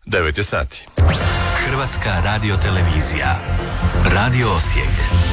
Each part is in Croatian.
9 je sati. Hrvatska radiotelevizija. Radio Osijek.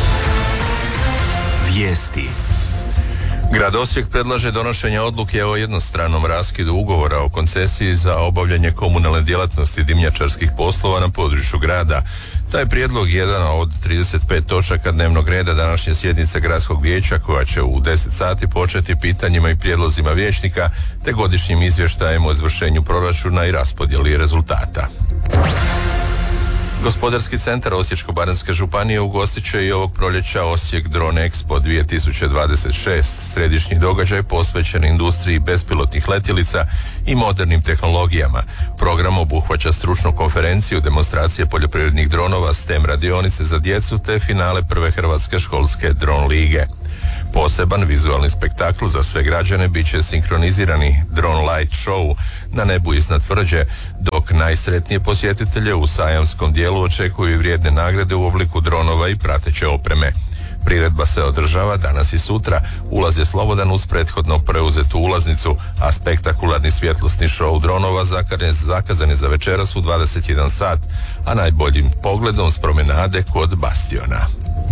Vijesti. Grad Osijek predlaže donošenje odluke o jednostranom raskidu ugovora o koncesiji za obavljanje komunalne djelatnosti dimnjačarskih poslova na području grada. Taj prijedlog je jedan od 35 točaka dnevnog reda današnje sjednice Gradskog vijeća koja će u 10 sati početi pitanjima i prijedlozima vijećnika te godišnjim izvještajem o izvršenju proračuna i raspodjeli rezultata. Gospodarski centar Osječko-baranjske županije ugostit će i ovog proljeća Osijek Drone Expo 2026, središnji događaj posvećen industriji bespilotnih letjelica i modernim tehnologijama. Program obuhvaća stručnu konferenciju, demonstracije poljoprivrednih dronova, STEM radionice za djecu te finale prve hrvatske školske dron lige. Poseban vizualni spektakl za sve građane bit će sinkronizirani drone light show na nebu iznad tvrđe, dok najsretnije posjetitelje u sajamskom dijelu očekuju i vrijedne nagrade u obliku dronova i prateće opreme. Priredba se održava danas i sutra, ulaz je slobodan uz prethodno preuzetu ulaznicu, a spektakularni svjetlosni show dronova zakazan je za večeras u 21 sat, a najboljim pogledom s promenade kod Bastiona.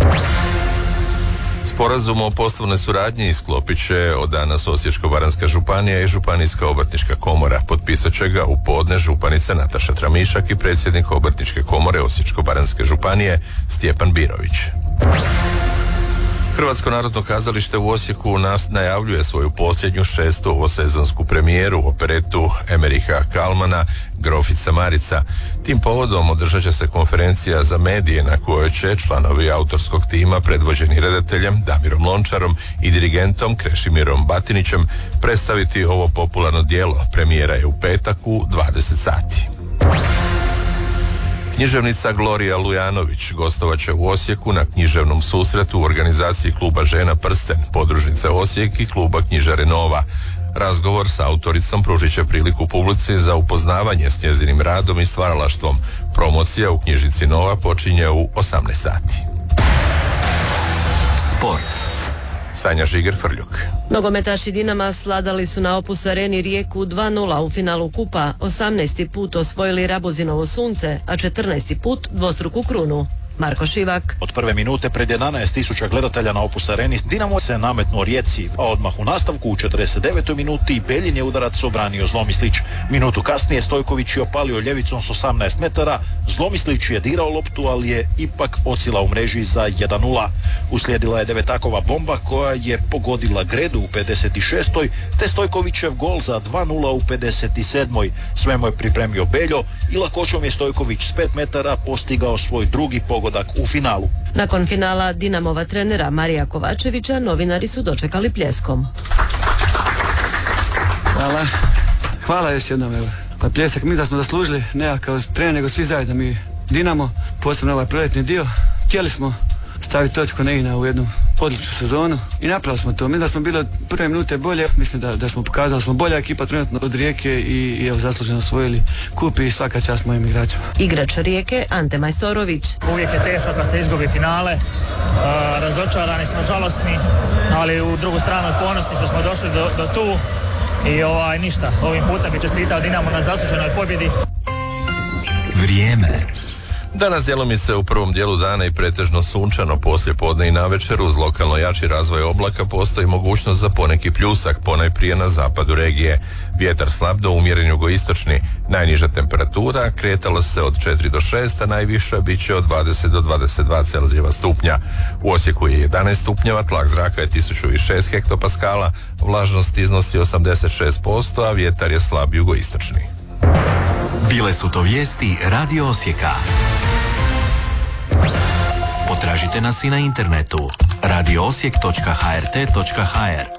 Sporazum o poslovnoj suradnji sklopit će od danas Osječko-baranjska županija i Županijska obrtnička komora. Potpisat će ga u podne županica Nataša Tramišak i predsjednik Obrtničke komore Osječko-baranjske županije Stjepan Birović. Hrvatsko narodno kazalište u Osijeku najavljuje svoju posljednju 6. ovosezonsku premijeru, operetu Emeriha Kalmana Grofica Marica. Tim povodom održat će se konferencija za medije na kojoj će članovi autorskog tima predvođeni redateljem Damirom Lončarom i dirigentom Krešimirom Batinićem predstaviti ovo popularno djelo. Premijera je u petak u 20 sati. Književnica Glorija Lujanović gostovat će u Osijeku na književnom susretu u organizaciji kluba Žena Prsten, podružnice Osijek i kluba Knjižare Nova. Razgovor sa autoricom pružit će priliku publici za upoznavanje s njezinim radom i stvaralaštvom. Promocija u knjižnici Nova počinje u 18 sati. Sport. Sanja Žiger-Frljuk. Nogometaši Dinama sladali su na Opus Areni Rijeku 2:0 u finalu kupa, 18. put osvojili Rabuzinovo sunce, a 14. put dvostruku krunu. Marko Šivak. Od prve minute pred 11.000 gledatelja na Opus Areni Dinamo se nametnuo Rijeci, a odmah u nastavku u 49. minuti Beljin je udarac obranio Zlomislić. Minutu kasnije Stojković je opalio ljevicom s 18 metara, Zlomislić je dirao loptu, ali je ipak ocila u mreži za 1:0. Uslijedila je devetakova bomba koja je pogodila Gredu u 56. te Stojkovićev gol za 2:0 u 57. Sve mu je pripremio Beljo i lakoćom je Stojković s 5 metara postigao svoj drugi pogodak u finalu. Nakon finala Dinamova trenera Marija Kovačevića novinari su dočekali pljeskom. Hvala još jednom. Pa pljesak mi da smo zaslužili, ne ja kao trener, nego svi zajedno mi Dinamo, posebno ovaj proljetni dio. Htjeli smo staviti točku na i na u jednu odličnu sezonu i napravili smo to. Mi da smo bili od prve minute bolje, mislim da smo pokazali, smo bolja ekipa trenutno od Rijeke i evo zasluženo osvojili kup i svaka čast mojim igračima. Igrač Rijeke Ante Majstorović. Uvijek je teško kad se izgubi finale, razočarani smo, žalosni, ali u drugu stranu ponosni što smo došli do tu i ništa, ovim putem bi čestitao Dinamo na zasluženoj pobjedi. Vrijeme. Danas djelomice u prvom dijelu dana i pretežno sunčano, poslije podne i navečer uz lokalno jači razvoj oblaka postoji mogućnost za poneki pljusak, ponajprije na zapadu regije. Vjetar slab do umjeren jugoistočni. Najniža temperatura kretala se od 4 do 6, a najviša bit će od 20 do 22 Celzijeva stupnja. U Osijeku je 11 stupnjeva, tlak zraka je 1006 hektopaskala, vlažnost iznosi 86%, a vjetar je slab jugoistočni. Bile su to vijesti Radio Osijeka. Potražite nas i na internetu radioosijek.hrt.hr.